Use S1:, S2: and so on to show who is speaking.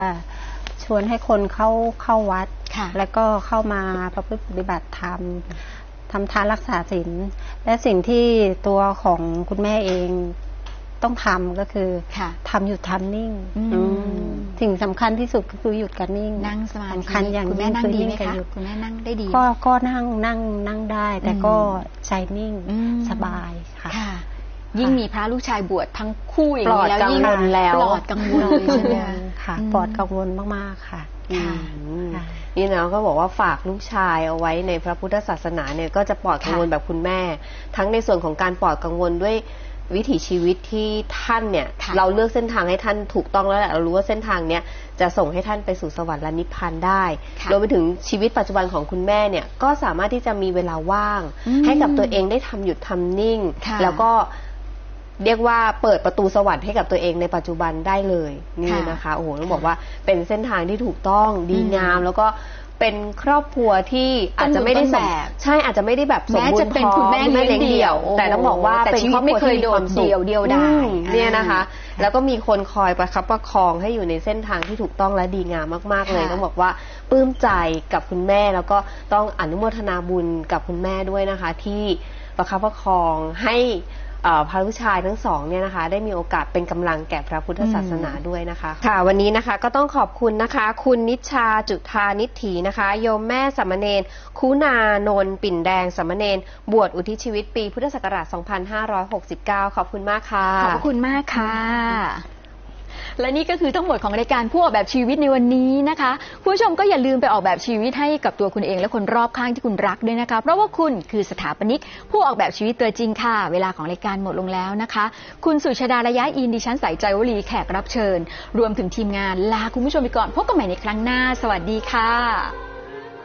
S1: ชวนให้คนเข้าวัดแล้วก็เข้ามาประพฤติปฏิบัติธรรมทำทานรักษาศีลและสิ่งที่ตัวของคุณแม่เองต้องทำก็คือทำหยุดทำนิ่งสิ่งสำคัญที่สุดก็คือหยุดกับนิ่ง
S2: นั่งสมาธิ
S1: สำคัญอย่างยิ่งคือนิ่งกับหยุด
S2: คุณแม่นั่งได้ดี
S1: ก็นั่งได้แต่ก็ใจนิ่งสบายค่ะ
S2: ยิ่งมีพระลูกชายบวชทั้งคู่อย่างนี้แล้วยิ่งปลอดกังวลเลยใช่ไหม
S1: ค่ะปลอดกังวลมากๆค่ะ
S3: นี่นะก็บอกว่าฝากลูกชายเอาไว้ในพระพุทธศาสนาเนี่ยก็จะปลอดกังวลแบบคุณแม่ทั้งในส่วนของการปลอดกังวลด้วยวิถีชีวิตที่ท่านเนี่ยเราเลือกเส้นทางให้ท่านถูกต้องแล้วแหละเรารู้ว่าเส้นทางเนี้ยจะส่งให้ท่านไปสู่สวรรค์และนิพพานได้รวมไปถึงชีวิตปัจจุบันของคุณแม่เนี่ยก็สามารถที่จะมีเวลาว่างให้กับตัวเองได้ทำหยุดทำนิ่งแล้วก็เรียกว่าเปิดประตูสวรรค์ให้กับตัวเองในปัจจุบันได้เลยนี่นะคะโอ้โหต้องบอกว่าเป็นเส้นทางที่ถูกต้องดีงามแล้วก็เป็นครอบครัวที่อาจจะไม่ได้แบบใช่อาจจะไม่ได้แบบสมบูรณ์พร้อมแม่เลี้ยงเดี่ยวแต่ต้องบอกว่าเป็นครอบครัวที่มีความสุข
S2: เดียวได้
S3: เนี่ยนะคะแล้วก็มีคนคอยประคับประคองให้อยู่ในเส้นทางที่ถูกต้องและดีงามมากๆเลยต้องบอกว่าปลื้มใจกับคุณแม่แล้วก็ต้องอนุโมทนาบุญกับคุณแม่ด้วยนะคะที่ประคับประคองให้พระลูกชายทั้งสองเนี่ยนะคะได้มีโอกาสเป็นกำลังแก่พระพุทธศาสนาด้วยนะคะค่ะวันนี้นะคะก็ต้องขอบคุณนะคะคุณนิชชาจุฑานิถีนะคะโยมแม่สามเณรคุณานนท์ปิ่นแดงสามเณรบวชอุทิศชีวิตปีพุทธศักราช 2569 ขอบคุณมากค่ะ
S2: ขอบคุณมากค่ะและนี่ก็คือทั้งหมดของรายการผู้ออกแบบชีวิตในวันนี้นะคะผู้ชมก็อย่าลืมไปออกแบบชีวิตให้กับตัวคุณเองและคนรอบข้างที่คุณรักด้วยนะคะเพราะว่าคุณคือสถาปนิกผู้ออกแบบชีวิตตัวจริงค่ะเวลาของรายการหมดลงแล้วนะคะคุณสุชาดาระยะอินดิฉันสายใจวลีแขกรับเชิญรวมถึงทีมงานลาคุณผู้ชมไปก่อนพบกันใหม่ในครั้งหน้าสวัสดีค่ะ